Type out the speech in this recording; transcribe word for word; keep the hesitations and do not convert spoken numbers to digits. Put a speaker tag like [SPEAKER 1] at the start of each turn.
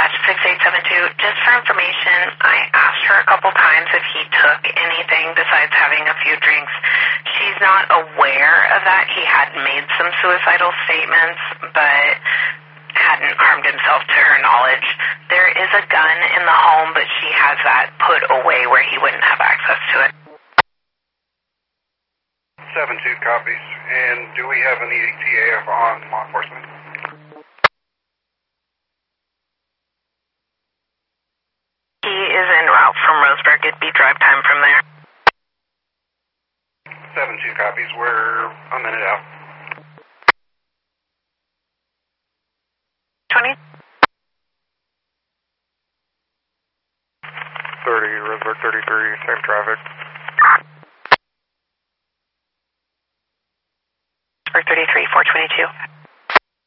[SPEAKER 1] dispatch six eight seven two. Just for information, I asked her a couple times if he took anything besides having a few drinks. She's not aware of that. He had made some suicidal statements, but hadn't harmed himself to her knowledge. There is a gun in the home, but she has that put away where he wouldn't have access to it.
[SPEAKER 2] seven two copies. And do we have any E T A on law enforcement?
[SPEAKER 1] He is en route from Roseburg. It'd be drive time from there.
[SPEAKER 2] seven two copies. We're a minute out.
[SPEAKER 1] twenty?
[SPEAKER 2] thirty, Roseburg thirty-three, same traffic.
[SPEAKER 1] Roseburg thirty-three, four twenty-two.